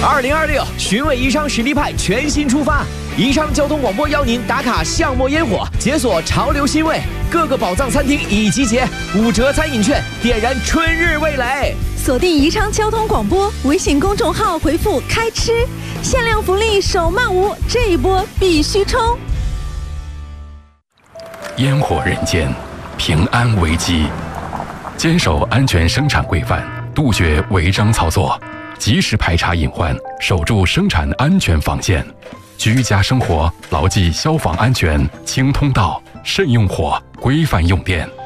2026寻味宜昌实力派全新出发，宜昌交通广播邀您打卡巷陌烟火，解锁潮流新味，各个宝藏餐厅已集结，5折餐饮券，点燃春日味蕾。 锁定宜昌交通广播微信公众号，回复“开吃”，限量福利手慢无，这一波必须冲！ 烟火人间，平安危机，坚守安全生产规范，杜绝违章操作，及时排查隐患，守住生产安全防线。居家生活牢记消防安全，清通道，慎用火，规范用电。